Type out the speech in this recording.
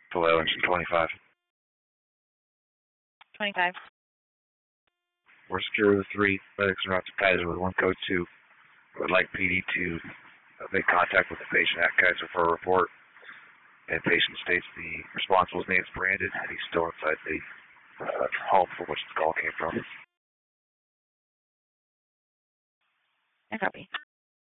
Below engine 25. 25. We're secure with 3. Medics are not to Kaiser with 1 code 2. Would like PD to make contact with the patient at Kaiser for a report. And patient states the responsible's name is Brandon, and he's still inside the home from which the call came from. I copy.